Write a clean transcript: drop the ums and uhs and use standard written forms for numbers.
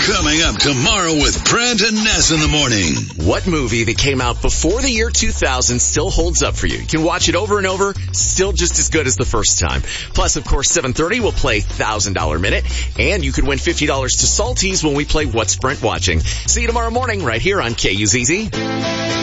Coming up tomorrow with Brent and Ness in the morning. What movie that came out before the year 2000 still holds up for you? You can watch it over and over, still just as good as the first time. Plus, of course, 7:30 we'll play $1,000 Minute, and you could win $50 to Salties when we play What's Brent Watching. See you tomorrow morning right here on KUZZ.